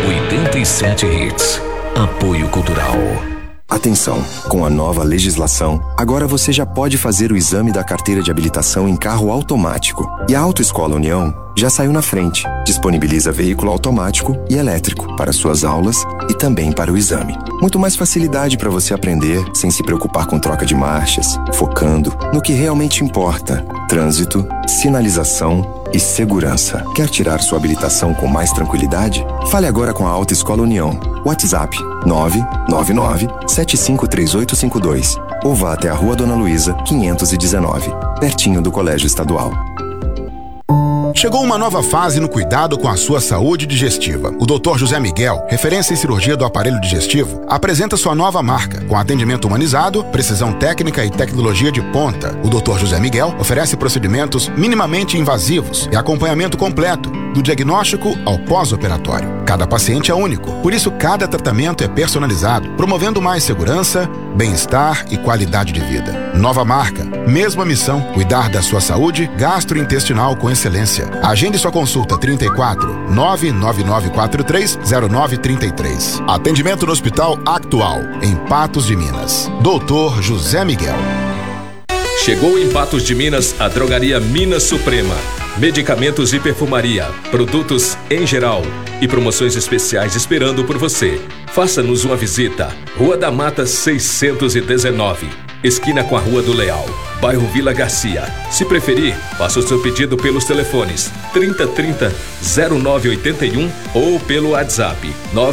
87 Hits. Apoio Cultural. Atenção, com a nova legislação, agora você já pode fazer o exame da carteira de habilitação em carro automático. E a Autoescola União já saiu na frente. Disponibiliza veículo automático e elétrico para suas aulas e também para o exame. Muito mais facilidade para você aprender sem se preocupar com troca de marchas, focando no que realmente importa: trânsito, sinalização e segurança. Quer tirar sua habilitação com mais tranquilidade? Fale agora com a Autoescola União. WhatsApp 999-753852 ou vá até a Rua Dona Luísa, 519, pertinho do Colégio Estadual. Chegou uma nova fase no cuidado com a sua saúde digestiva. O Dr. José Miguel, referência em cirurgia do aparelho digestivo, apresenta sua nova marca, com atendimento humanizado, precisão técnica e tecnologia de ponta. O Dr. José Miguel oferece procedimentos minimamente invasivos e acompanhamento completo, do diagnóstico ao pós-operatório. Cada paciente é único, por isso cada tratamento é personalizado, promovendo mais segurança, bem-estar e qualidade de vida. Nova marca, mesma missão, cuidar da sua saúde gastrointestinal com excelência. Agende sua consulta 34 99943 0933. Atendimento no Hospital Actual, em Patos de Minas. Dr. José Miguel. Chegou em Patos de Minas a Drogaria Minas Suprema. Medicamentos e perfumaria, produtos em geral e promoções especiais esperando por você. Faça-nos uma visita. Rua da Mata 619, esquina com a Rua do Leal, bairro Vila Garcia. Se preferir, faça o seu pedido pelos telefones 3030-0981 ou pelo WhatsApp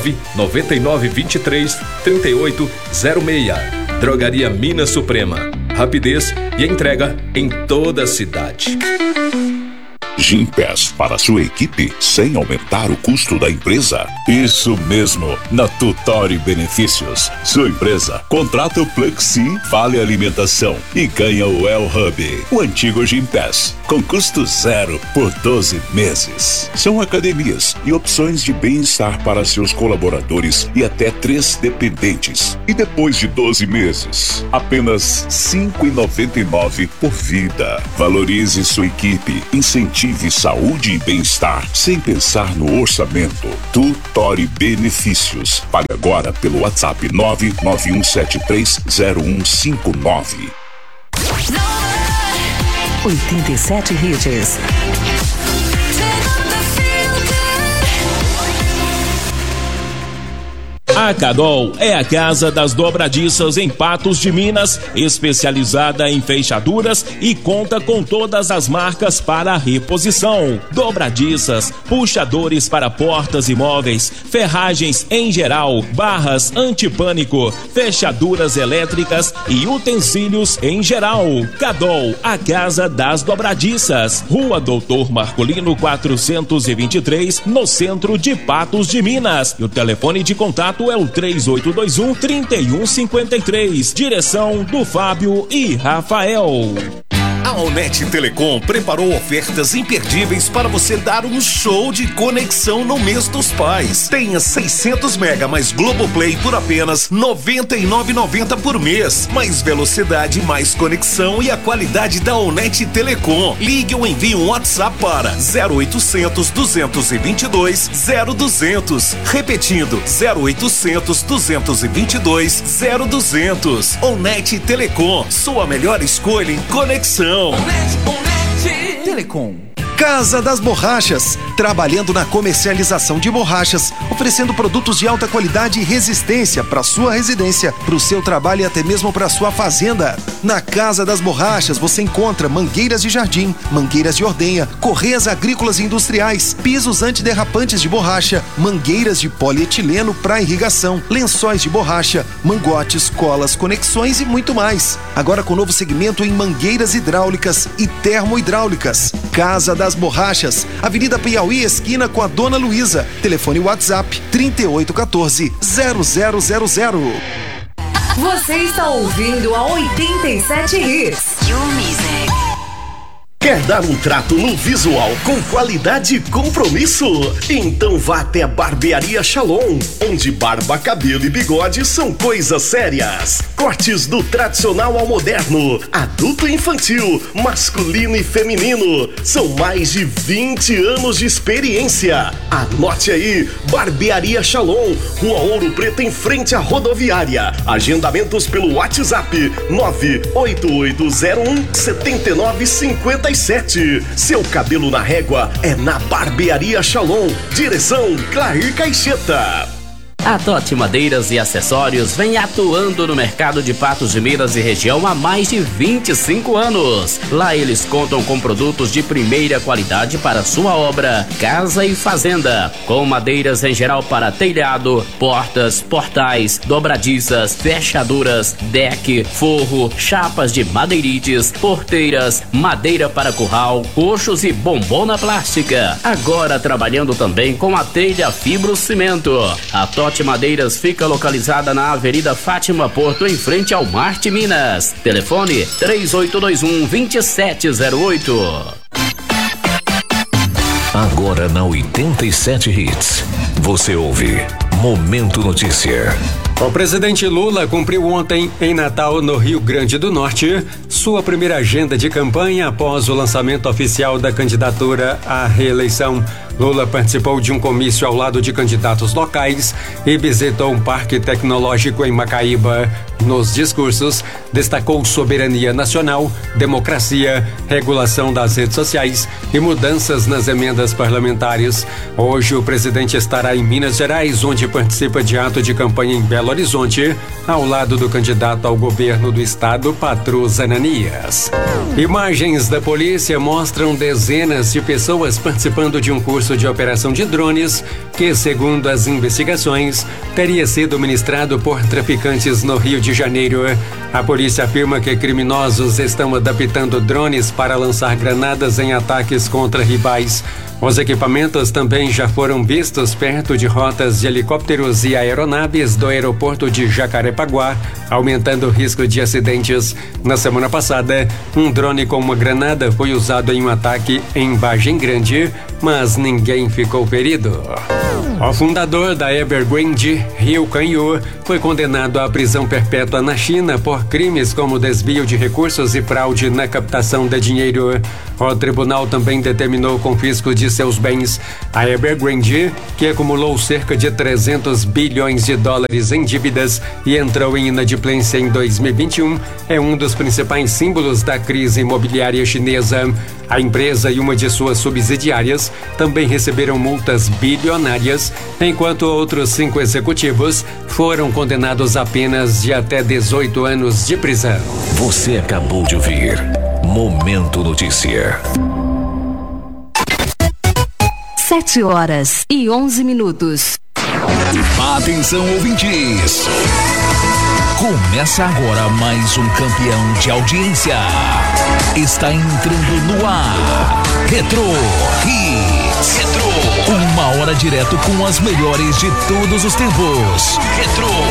99923-3806. Drogaria Minas Suprema. Rapidez e entrega em toda a cidade. Gympass para sua equipe sem aumentar o custo da empresa? Isso mesmo, na Tutori Benefícios. Sua empresa contrata o Plexi, vale alimentação e ganha o El Hub, o antigo Gympass, com custo zero por 12 meses. São academias e opções de bem-estar para seus colaboradores e até 3 dependentes. E depois de 12 meses, apenas R$ 5,99 por vida. Valorize sua equipe, incentive saúde e bem-estar sem pensar no orçamento. Tutori Benefícios. Pague agora pelo WhatsApp 991730159. 87 Hits. A Cadol é a casa das dobradiças em Patos de Minas, especializada em fechaduras e conta com todas as marcas para reposição. Dobradiças, puxadores para portas e móveis, ferragens em geral, barras antipânico, fechaduras elétricas e utensílios em geral. Cadol, a casa das dobradiças. Rua Doutor Marcolino 423, no centro de Patos de Minas. E o telefone de contato é o 3821-3153. Direção do Fábio e Rafael. A Onet Telecom preparou ofertas imperdíveis para você dar um show de conexão no mês dos pais. Tenha 600 mega mais Globoplay por apenas R$ 99,90 por mês. Mais velocidade, mais conexão e a qualidade da Onet Telecom. Ligue ou envie um WhatsApp para 0800 222 0200. Repetindo, 0800 222 0200. Onet Telecom, sua melhor escolha em conexão. Telecom. Casa das Borrachas, trabalhando na comercialização de borrachas, oferecendo produtos de alta qualidade e resistência para sua residência, para o seu trabalho e até mesmo para sua fazenda. Na Casa das Borrachas você encontra mangueiras de jardim, mangueiras de ordenha, correias agrícolas e industriais, pisos antiderrapantes de borracha, mangueiras de polietileno para irrigação, lençóis de borracha, mangotes, colas, conexões e muito mais. Agora com novo segmento em mangueiras hidráulicas e termohidráulicas. Casa das Borrachas, Avenida Piauí, esquina com a Dona Luísa. Telefone WhatsApp 3814-0000. Você está ouvindo a 87 Hits. Your music. Quer dar um trato no visual com qualidade e compromisso? Então vá até a Barbearia Shalom, onde barba, cabelo e bigode são coisas sérias. Cortes do tradicional ao moderno, adulto e infantil, masculino e feminino. São mais de 20 anos de experiência. Anote aí, Barbearia Shalom, Rua Ouro Preto, em frente à rodoviária. Agendamentos pelo WhatsApp 98801-7957. Seu cabelo na régua é na Barbearia Shalom. Direção Clair Caixeta. A Totti Madeiras e Acessórios vem atuando no mercado de Patos de Minas e região há mais de 25 anos. Lá eles contam com produtos de primeira qualidade para sua obra, casa e fazenda, com madeiras em geral para telhado, portas, portais, dobradiças, fechaduras, deck, forro, chapas de madeirites, porteiras, madeira para curral, coxos e bombona plástica. Agora trabalhando também com a telha fibrocimento. A Totti Madeiras fica localizada na Avenida Fátima Porto, em frente ao Marte Minas. Telefone 3821-2708. Agora na 87 Hits, você ouve Momento Notícia. O presidente Lula cumpriu ontem, em Natal, no Rio Grande do Norte, sua primeira agenda de campanha após o lançamento oficial da candidatura à reeleição. Lula participou de um comício ao lado de candidatos locais e visitou um parque tecnológico em Macaíba. Nos discursos, destacou soberania nacional, democracia, regulação das redes sociais e mudanças nas emendas parlamentares. Hoje, o presidente estará em Minas Gerais, onde participa de ato de campanha em Belo Horizonte, ao lado do candidato ao governo do estado, Patrus Ananias. Imagens da polícia mostram dezenas de pessoas participando de um curso de operação de drones que, segundo as investigações, teria sido ministrado por traficantes no Rio de Janeiro. A polícia afirma que criminosos estão adaptando drones para lançar granadas em ataques contra rivais. Os equipamentos também já foram vistos perto de rotas de helicópteros e aeronaves do aeroporto de Jacarepaguá, aumentando o risco de acidentes. Na semana passada, um drone com uma granada foi usado em um ataque em Vargem Grande, mas ninguém ficou ferido. O fundador da Evergrande, Liu Kangyu, foi condenado à prisão perpétua na China por crimes como desvio de recursos e fraude na captação de dinheiro. O tribunal também determinou o confisco de seus bens. A Evergrande, que acumulou cerca de 300 bilhões de dólares em dívidas e entrou em inadimplência em 2021, é um dos principais símbolos da crise imobiliária chinesa. A empresa e uma de suas subsidiárias também receberam multas bilionárias, enquanto outros 5 executivos foram condenados a penas de até 18 anos de prisão. Você acabou de ouvir Momento Notícia. 7h11. Atenção, ouvintes. Começa agora mais um campeão de audiência. Está entrando no ar. Retro Hits. Retro. 1 hora direto com as melhores de todos os tempos. Retro.